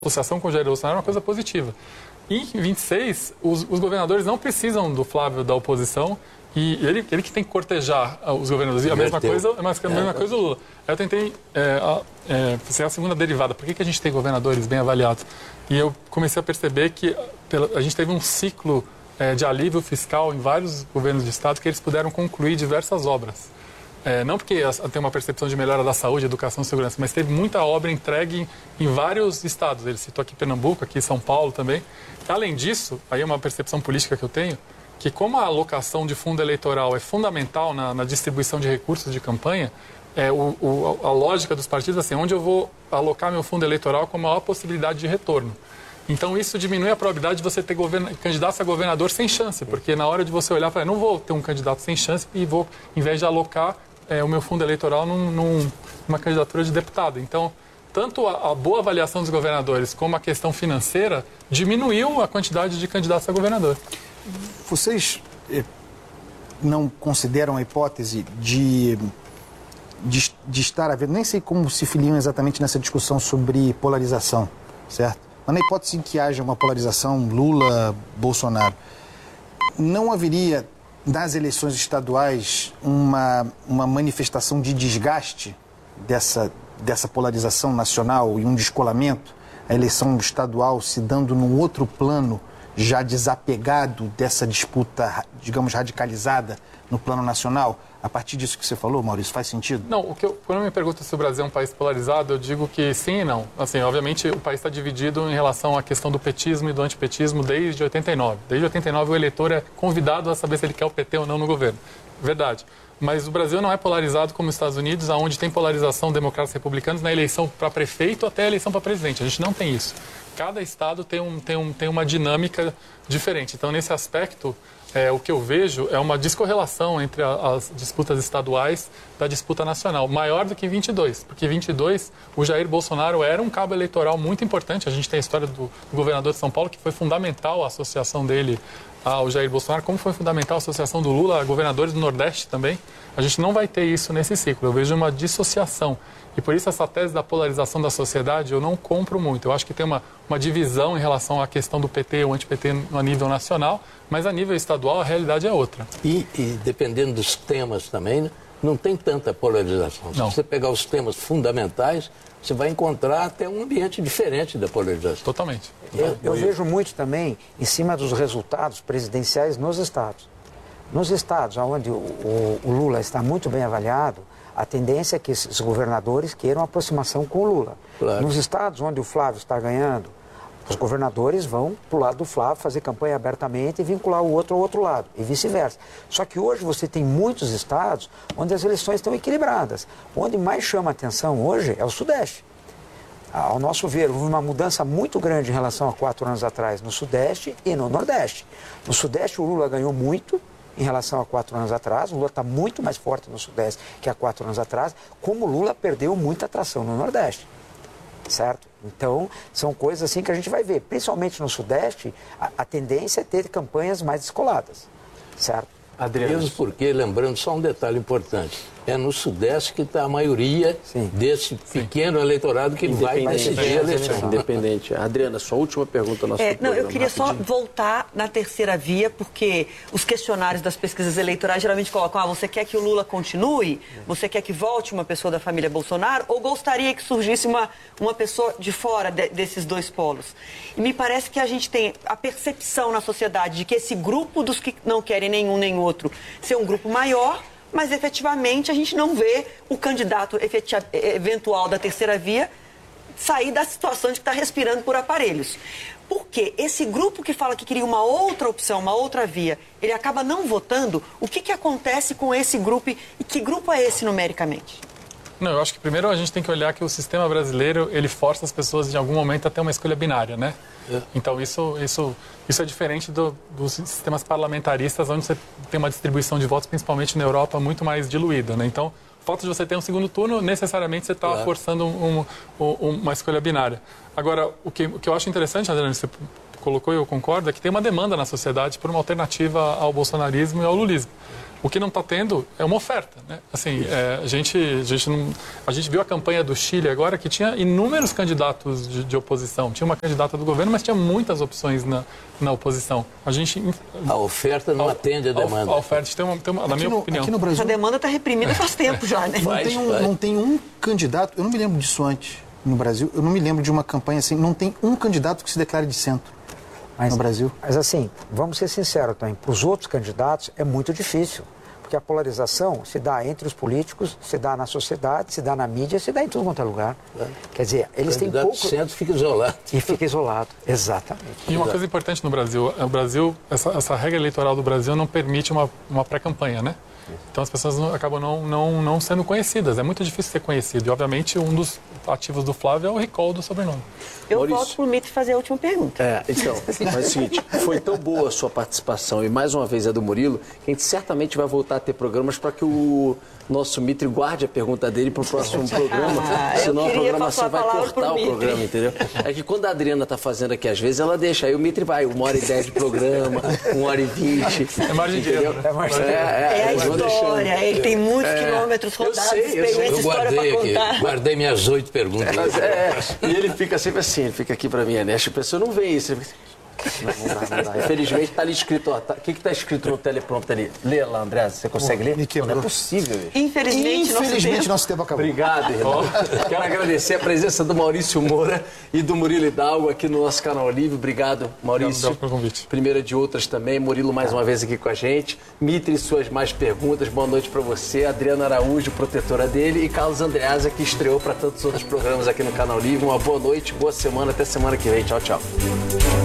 associação com o Jair Bolsonaro é uma coisa positiva. E em 26, os governadores não precisam do Flávio da oposição e ele que tem que cortejar os governadores. E a mesma coisa do Lula. Eu tentei ser a segunda derivada. Por que a gente tem governadores bem avaliados? E eu comecei a perceber que a gente teve um ciclo de alívio fiscal em vários governos de estado que eles puderam concluir diversas obras. Não porque tem uma percepção de melhora da saúde, educação e segurança, mas teve muita obra entregue em vários estados. Ele citou aqui Pernambuco, aqui São Paulo também. Além disso, aí é uma percepção política que eu tenho, que como a alocação de fundo eleitoral é fundamental na distribuição de recursos de campanha, a lógica dos partidos é assim, onde eu vou alocar meu fundo eleitoral com a maior possibilidade de retorno. Então, isso diminui a probabilidade de você ter candidatos a governador sem chance, porque na hora de você olhar, não vou ter um candidato sem chance e vou, em vez de alocar o meu fundo eleitoral numa candidatura de deputado. Então, tanto a boa avaliação dos governadores como a questão financeira diminuiu a quantidade de candidatos a governador. Vocês não consideram a hipótese de estar havendo, nem sei como se filiam exatamente nessa discussão sobre polarização, certo? Mas na hipótese em que haja uma polarização Lula-Bolsonaro, não haveria nas eleições estaduais uma manifestação de desgaste dessa polarização nacional e um descolamento, a eleição estadual se dando num outro plano já desapegado dessa disputa, digamos, radicalizada no plano nacional? A partir disso que você falou, Maurício, faz sentido? Não, quando me pergunta se o Brasil é um país polarizado, eu digo que sim e não. Assim, obviamente, o país está dividido em relação à questão do petismo e do antipetismo desde 89. Desde 89, o eleitor é convidado a saber se ele quer o PT ou não no governo. Verdade. Mas o Brasil não é polarizado como os Estados Unidos, onde tem polarização democratas e republicanos na eleição para prefeito até a eleição para presidente. A gente não tem isso. Cada estado tem uma dinâmica diferente. Então, nesse aspecto, o que eu vejo é uma descorrelação entre as disputas estaduais da disputa nacional, maior do que 22, porque 22 o Jair Bolsonaro era um cabo eleitoral muito importante. A gente tem a história do governador de São Paulo, que foi fundamental a associação dele ao Jair Bolsonaro, como foi fundamental a associação do Lula a governadores do Nordeste também. A gente não vai ter isso nesse ciclo. Eu vejo uma dissociação. E por isso essa tese da polarização da sociedade eu não compro muito. Eu acho que tem uma divisão em relação à questão do PT ou anti-PT a nível nacional, mas a nível estadual a realidade é outra. E dependendo dos temas também, né, não tem tanta polarização. Não. Se você pegar os temas fundamentais, você vai encontrar até um ambiente diferente da polarização. Totalmente. Eu vejo muito também em cima dos resultados presidenciais nos estados. Nos estados onde o Lula está muito bem avaliado, a tendência é que esses governadores queiram aproximação com o Lula. Claro. Nos estados onde o Flávio está ganhando, os governadores vão para o lado do Flávio fazer campanha abertamente e vincular o outro ao outro lado, e vice-versa. Só que hoje você tem muitos estados onde as eleições estão equilibradas. Onde mais chama a atenção hoje é o Sudeste. Ao nosso ver, houve uma mudança muito grande em relação a 4 anos atrás no Sudeste e no Nordeste. No Sudeste o Lula ganhou muito em relação a 4 anos atrás. O Lula está muito mais forte no Sudeste que há 4 anos atrás, como o Lula perdeu muita atração no Nordeste, certo? Então, são coisas assim que a gente vai ver. Principalmente no Sudeste, a tendência é ter campanhas mais descoladas, certo? Adriano. Mesmo porque, lembrando só um detalhe importante, é no Sudeste que está a maioria desse pequeno eleitorado que vai decidir a eleição. Independente. Adriana, sua última pergunta. Eu queria só voltar na terceira via, porque os questionários das pesquisas eleitorais geralmente colocam, você quer que o Lula continue? Você quer que volte uma pessoa da família Bolsonaro? Ou gostaria que surgisse uma pessoa de fora desses dois polos? E me parece que a gente tem a percepção na sociedade de que esse grupo dos que não querem nenhum nem outro ser um grupo maior, mas efetivamente a gente não vê o candidato eventual da terceira via sair da situação de que está respirando por aparelhos. Porque esse grupo que fala que queria uma outra opção, uma outra via, ele acaba não votando. O que acontece com esse grupo e que grupo é esse numericamente? Não, eu acho que primeiro a gente tem que olhar que o sistema brasileiro, ele força as pessoas em algum momento a ter uma escolha binária, né? Então isso é diferente dos sistemas parlamentaristas, onde você tem uma distribuição de votos, principalmente na Europa, muito mais diluída, né? Então, o fato de você ter um segundo turno, necessariamente você está forçando uma escolha binária. Agora, o que eu acho interessante, Adriano, você colocou e eu concordo, é que tem uma demanda na sociedade por uma alternativa ao bolsonarismo e ao lulismo. O que não está tendo é uma oferta, né? Assim, a gente viu a campanha do Chile agora, que tinha inúmeros candidatos de oposição. Tinha uma candidata do governo, mas tinha muitas opções na oposição. A oferta não atende a demanda. A oferta na minha opinião. Aqui no Brasil, Essa demanda está reprimida faz tempo já, né? não tem um candidato, eu não me lembro disso antes no Brasil, eu não me lembro de uma campanha assim, não tem um candidato que se declare de centro no Brasil. Mas assim, vamos ser sinceros também, para os outros candidatos é muito difícil, porque a polarização se dá entre os políticos, se dá na sociedade, se dá na mídia, se dá em tudo quanto é lugar. Quer dizer, eles têm pouco... O candidato centro fica isolado. E fica isolado, exatamente. E uma coisa importante no Brasil, essa regra eleitoral do Brasil não permite uma pré-campanha, né? Então as pessoas acabam não sendo conhecidas. É muito difícil ser conhecido. E, obviamente, um dos ativos do Flávio é o recall do sobrenome. Eu Maurício. volto pro Mitre fazer a última pergunta. Então, mas é o seguinte, foi tão boa a sua participação e mais uma vez a do Murilo, que a gente certamente vai voltar a ter programas para que o nosso Mitre guarde a pergunta dele para o próximo programa, senão a programação vai cortar o programa, entendeu? É que quando a Adriana está fazendo aqui, às vezes, ela deixa, aí o Mitre vai 1h10 de programa, 1h20. É margem de erro, né? É a história, ele tem muitos quilômetros rodados, experiência, história para contar. Guardei minhas 8 perguntas. E ele fica sempre assim, ele fica aqui para mim, né? A pessoa não vê isso. Ele fica... Não dá. Infelizmente está ali escrito, ó, o que está escrito no teleprompter ali? Lê lá, André, você consegue ler? Não é possível. Infelizmente, nosso tempo acabou. Obrigado, irmão. Quero agradecer a presença do Maurício Moura e do Murilo Hidalgo aqui no nosso canal Livre. Obrigado, Maurício. Obrigado pelo convite. Primeira de outras também. Murilo mais uma vez aqui com a gente. Mitre, suas mais perguntas. Boa noite para você. Adriana Araújo, protetora dele. E Carlos Andreasa, que estreou para tantos outros programas aqui no canal Livre. Uma boa noite, boa semana. Até semana que vem. Tchau, tchau.